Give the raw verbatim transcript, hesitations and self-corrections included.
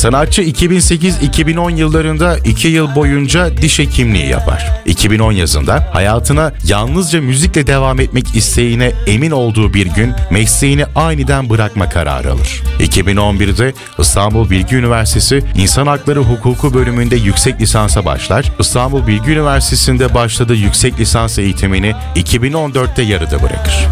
Sanatçı iki bin sekiz iki bin on yıllarında iki yıl boyunca diş hekimliği yapar. iki bin on yazında hayatına yalnızca müzikle devam etmek isteğine emin olduğu bir gün mesleğini aniden bırakma kararı alır. iki bin on birde İstanbul Bilgi Üniversitesi İnsan Hakları Hukuku bölümünde yüksek lisansa başlar. İstanbul Bilgi Üniversitesi'nde başladığı yüksek lisans eğitimini iki bin on dörtte yarıda bırakır.